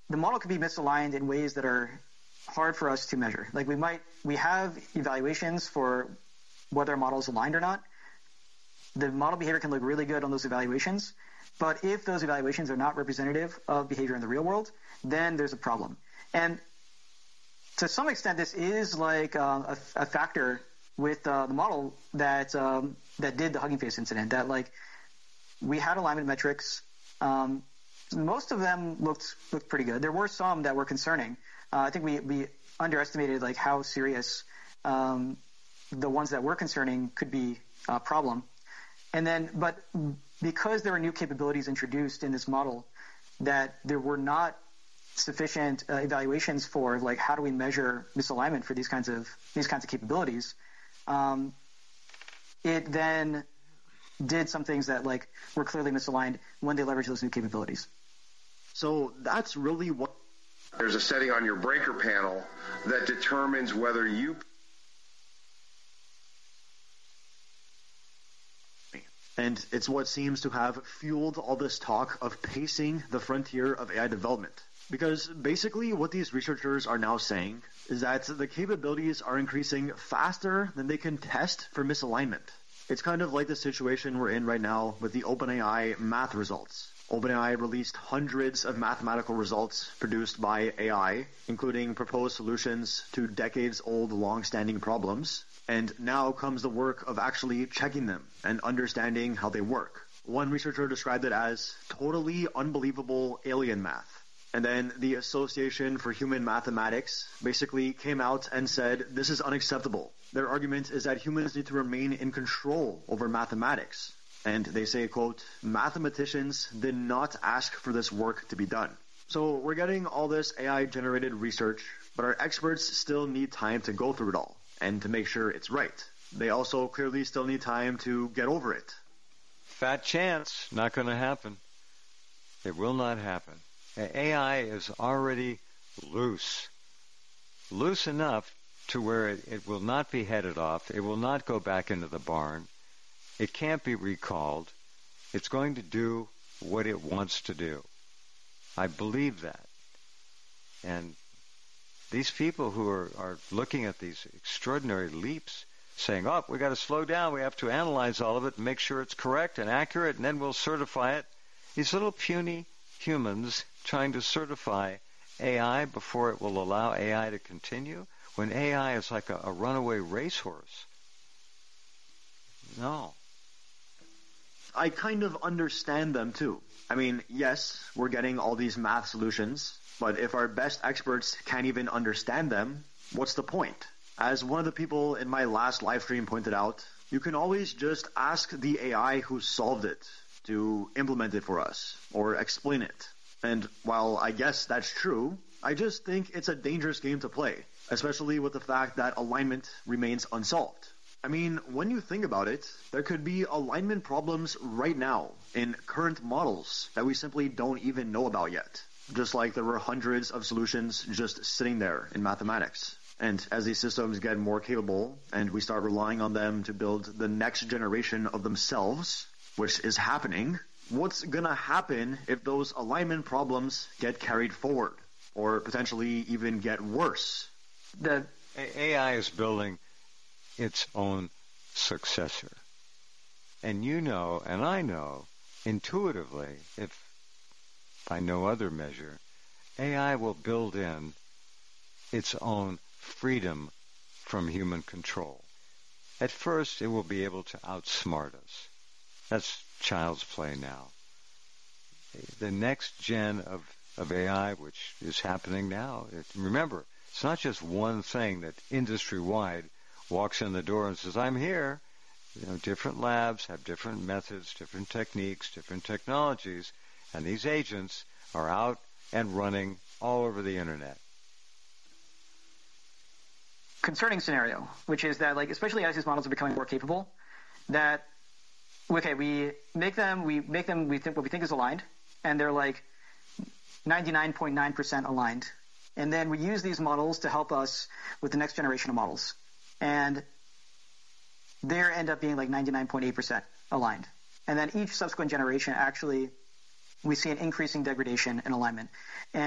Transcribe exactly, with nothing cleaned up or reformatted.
the model could be misaligned in ways that are hard for us to measure. Like we might, we have evaluations for whether a model is aligned or not. The model behavior can look really good on those evaluations, but if those evaluations are not representative of behavior in the real world, then there's a problem. And to some extent, this is like uh, a, a factor with uh, the model that um, that did the Hugging Face incident. That like we had alignment metrics. Um, most of them looked looked pretty good. There were some that were concerning. Uh, I think we we underestimated like how serious um, the ones that were concerning could be a problem. And then, but because there were new capabilities introduced in this model, that there were not sufficient uh, evaluations for like how do we measure misalignment for these kinds of these kinds of capabilities, um, it then did some things that like were clearly misaligned when they leveraged those new capabilities. So that's really what. There's a setting on your breaker panel that determines whether you. And it's what seems to have fueled all this talk of pacing the frontier of A I development. Because basically what these researchers are now saying is that the capabilities are increasing faster than they can test for misalignment. It's kind of like the situation we're in right now with the OpenAI math results. OpenAI released hundreds of mathematical results produced by A I, including proposed solutions to decades-old long-standing problems. And now comes the work of actually checking them and understanding how they work. One researcher described it as totally unbelievable alien math. And then the Association for Human Mathematics basically came out and said, this is unacceptable. Their argument is that humans need to remain in control over mathematics. And they say, quote, mathematicians did not ask for this work to be done. So we're getting all this A I-generated research, but our experts still need time to go through it all and to make sure it's right. They also clearly still need time to get over it. Fat chance, not going to happen. It will not happen. A I is already loose. Loose enough to where it, it will not be headed off. It will not go back into the barn. It can't be recalled. It's going to do what it wants to do. I believe that. And these people who are, are looking at these extraordinary leaps, saying, oh, we got to slow down, we have to analyze all of it and make sure it's correct and accurate, and then we'll certify it. These little puny humans trying to certify A I before it will allow A I to continue, when A I is like a, a runaway racehorse. No. I kind of understand them too. I mean, yes, we're getting all these math solutions, but if our best experts can't even understand them, what's the point? As one of the people in my last live stream pointed out, you can always just ask the A I who solved it to implement it for us or explain it. And while I guess that's true, I just think it's a dangerous game to play, especially with the fact that alignment remains unsolved. I mean, when you think about it, there could be alignment problems right now in current models that we simply don't even know about yet. Just like there were hundreds of solutions just sitting there in mathematics. And as these systems get more capable and we start relying on them to build the next generation of themselves, which is happening, what's going to happen if those alignment problems get carried forward or potentially even get worse? The A I is building its own successor. And you know, and I know, intuitively, if by no other measure, A I will build in its own freedom from human control. At first, it will be able to outsmart us. That's child's play now. The next gen of, of A I, which is happening now, it, remember, it's not just one thing that industry-wide walks in the door and says, I'm here. You know, different labs have different methods, different techniques, different technologies, and these agents are out and running all over the internet. Concerning scenario, which is that, like, especially as these models are becoming more capable, that, okay, we make them, we make them, we think what we think is aligned, and they're like ninety-nine point nine percent aligned. And then we use these models to help us with the next generation of models. And they end up being like ninety-nine point eight percent aligned. And then each subsequent generation, actually, we see an increasing degradation in alignment. And